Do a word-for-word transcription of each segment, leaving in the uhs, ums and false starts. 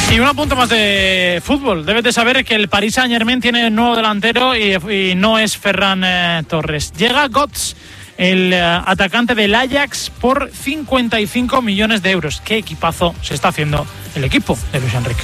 Y un apunte más de fútbol. Debes de saber que el Paris Saint-Germain tiene nuevo delantero y, y no es Ferran eh, Torres. Llega Götze, el eh, atacante del Ajax, por cincuenta y cinco millones de euros. ¿Qué equipazo se está haciendo el equipo de Luis Enrique?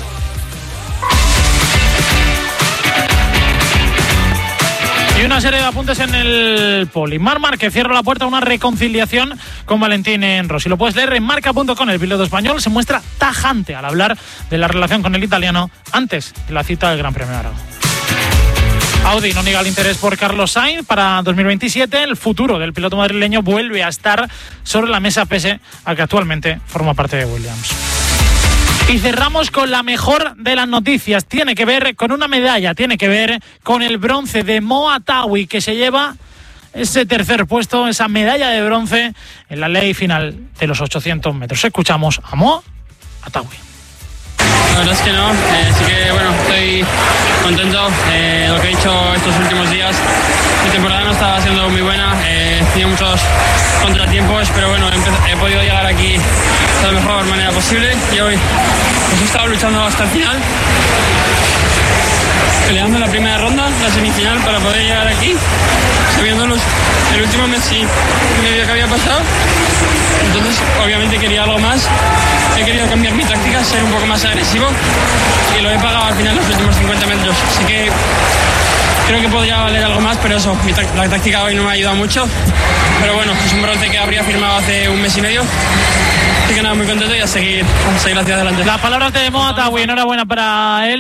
Y una serie de apuntes en el Poli. Marc Márquez cierra la puerta a una reconciliación con Valentín Rossi. Lo puedes leer en marca punto com. El piloto español se muestra tajante al hablar de la relación con el italiano antes de la cita del Gran Premio de Aragón. Audi no niega el interés por Carlos Sainz para dos mil veintisiete. El futuro del piloto madrileño vuelve a estar sobre la mesa pese a que actualmente forma parte de Williams. Y cerramos con la mejor de las noticias. Tiene que ver con una medalla, tiene que ver con el bronce de Mo Atawi, que se lleva ese tercer puesto, esa medalla de bronce en la ley final de los ochocientos metros. Escuchamos a Mo Atawi. La verdad es que no, eh, sí que bueno, estoy contento de eh, lo que he hecho estos últimos días. Mi temporada no estaba siendo muy buena, eh, tenía muchos contratiempos, pero bueno, he, he podido llegar aquí de la mejor manera posible y hoy pues, he estado luchando hasta el final, peleando en la primera ronda, la semifinal, para poder llegar aquí, sabiendo los, el último mes y medio que había pasado. Entonces, obviamente quería algo más. He querido cambiar mi táctica, ser un poco más agresivo y lo he pagado al final los últimos cincuenta metros. Así que creo que podría valer algo más, pero eso, mi tá- la táctica hoy no me ha ayudado mucho. Pero bueno, es un bronce que habría firmado hace un mes y medio. Así que nada, muy contento y a seguir, a seguir hacia adelante. Las palabras de Mo Atawi, enhorabuena para él.